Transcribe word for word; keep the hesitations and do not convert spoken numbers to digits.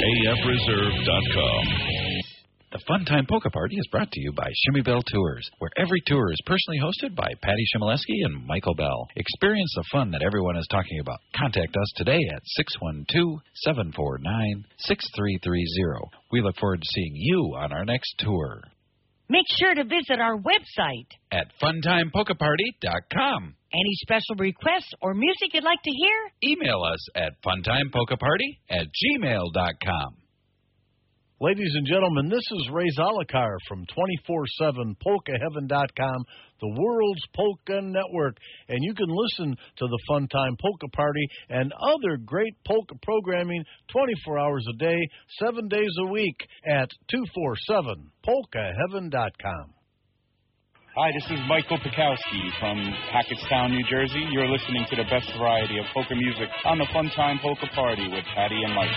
A F reserve dot com. The Funtime Polka Party is brought to you by Shimmy Bell Tours, where every tour is personally hosted by Patty Shimileski and Michael Bell. Experience the fun that everyone is talking about. Contact us today at six one two, seven four nine, six three three zero. We look forward to seeing you on our next tour. Make sure to visit our website at funtime polka party dot com. Any special requests or music you'd like to hear? Email us at funtime polka party at gmail dot com. Ladies and gentlemen, this is Ray Zalakar from twenty-four seven polka heaven dot com, the world's polka network. And you can listen to the Funtime Polka Party and other great polka programming twenty-four hours a day, seven days a week at two four seven polka heaven dot com. Hi, this is Michael Pikowski from Hackettstown, New Jersey. You're listening to the best variety of polka music on the Funtime Polka Party with Patty and Mike.